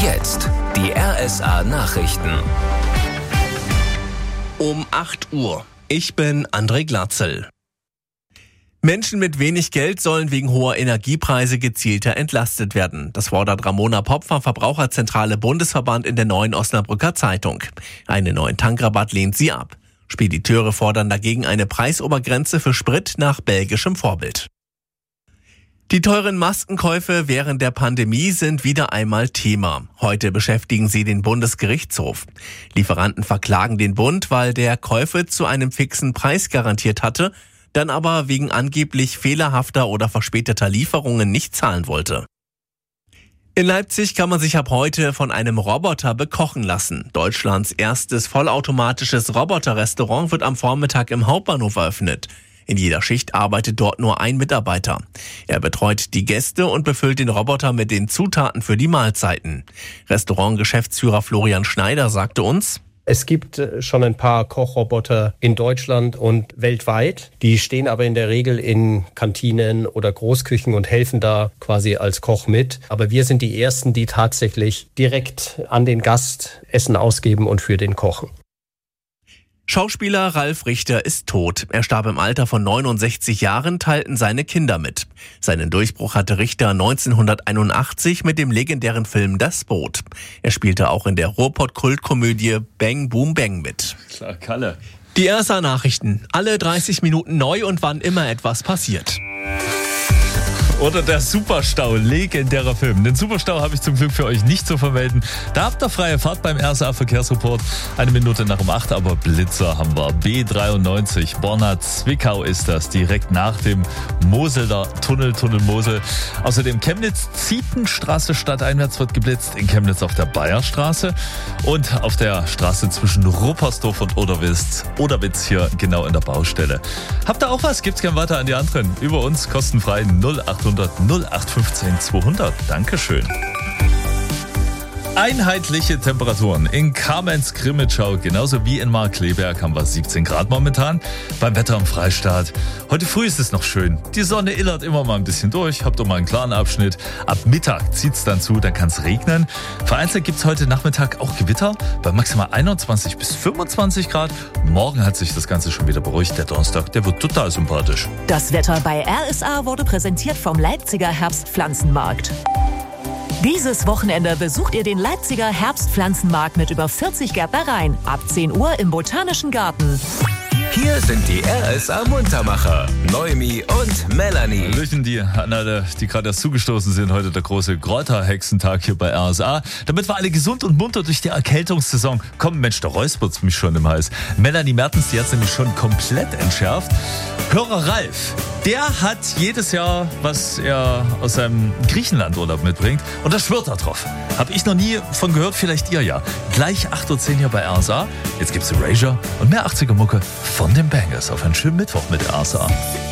Jetzt die RSA Nachrichten. Um 8 Uhr. Ich bin André Glatzel. Menschen mit wenig Geld sollen wegen hoher Energiepreise gezielter entlastet werden. Das fordert Ramona Popp vom Verbraucherzentrale Bundesverband in der Neuen Osnabrücker Zeitung. Einen neuen Tankrabatt lehnt sie ab. Spediteure fordern dagegen eine Preisobergrenze für Sprit nach belgischem Vorbild. Die teuren Maskenkäufe während der Pandemie sind wieder einmal Thema. Heute beschäftigen sie den Bundesgerichtshof. Lieferanten verklagen den Bund, weil der Käufe zu einem fixen Preis garantiert hatte, dann aber wegen angeblich fehlerhafter oder verspäteter Lieferungen nicht zahlen wollte. In Leipzig kann man sich ab heute von einem Roboter bekochen lassen. Deutschlands erstes vollautomatisches Roboterrestaurant wird am Vormittag im Hauptbahnhof eröffnet. In jeder Schicht arbeitet dort nur ein Mitarbeiter. Er betreut die Gäste und befüllt den Roboter mit den Zutaten für die Mahlzeiten. Restaurantgeschäftsführer Florian Schneider sagte uns: Es gibt schon ein paar Kochroboter in Deutschland und weltweit. Die stehen aber in der Regel in Kantinen oder Großküchen und helfen da quasi als Koch mit. Aber wir sind die Ersten, die tatsächlich direkt an den Gast Essen ausgeben und für den kochen. Schauspieler Ralf Richter ist tot. Er starb im Alter von 69 Jahren, teilten seine Kinder mit. Seinen Durchbruch hatte Richter 1981 mit dem legendären Film Das Boot. Er spielte auch in der Ruhrpott-Kultkomödie Bang Boom Bang mit. Klar, Kalle. Die RSA Nachrichten. Alle 30 Minuten neu und wann immer etwas passiert. Oder der Superstau, legendärer Film. Den Superstau habe ich zum Glück für euch nicht zu vermelden. Da habt ihr freie Fahrt beim RSA Verkehrsreport. 1 Minute nach um 8, aber Blitzer haben wir. B93, Borna-Zwickau ist das, direkt nach dem Moseler Tunnel Mosel. Außerdem Chemnitz-Zietenstraße stadteinwärts wird geblitzt, in Chemnitz auf der Bayerstraße und auf der Straße zwischen Ruppersdorf und Oderwitz hier genau in der Baustelle. Habt ihr auch was? Gibt's gern weiter an die anderen. Über uns kostenfrei 0800 0815 200. Dankeschön. Einheitliche Temperaturen in Kamenz-Grimmitschau, genauso wie in Markkleeberg haben wir 17 Grad momentan. Beim Wetter im Freistaat. Heute früh ist es noch schön. Die Sonne illert immer mal ein bisschen durch. Habt doch mal einen klaren Abschnitt. Ab Mittag zieht's dann zu, dann kann es regnen. Vereinzelt gibt's heute Nachmittag auch Gewitter bei maximal 21 bis 25 Grad. Morgen hat sich das Ganze schon wieder beruhigt. Der Donnerstag, der wird total sympathisch. Das Wetter bei RSA wurde präsentiert vom Leipziger Herbstpflanzenmarkt. Dieses Wochenende besucht ihr den Leipziger Herbstpflanzenmarkt mit über 40 Gärtnereien. Ab 10 Uhr im Botanischen Garten. Hier sind die RSA Muntermacher, Noemi und Melanie. Hallöchen, die an alle, die gerade erst zugestoßen sind. Heute der große Kräuterhexentag hier bei RSA. Damit wir alle gesund und munter durch die Erkältungssaison kommen. Mensch, da räuspert's mich schon im Hals. Melanie Mertens, die hat's nämlich schon komplett entschärft. Hörer Ralf, der hat jedes Jahr, was er aus seinem Griechenlandurlaub mitbringt. Und da schwört er drauf. Hab ich noch nie von gehört, vielleicht ihr ja. Gleich 8:10 Uhr hier bei RSA. Jetzt gibt's Erasure und mehr 80er-Mucke von den Bangers. Auf einen schönen Mittwoch mit RSA.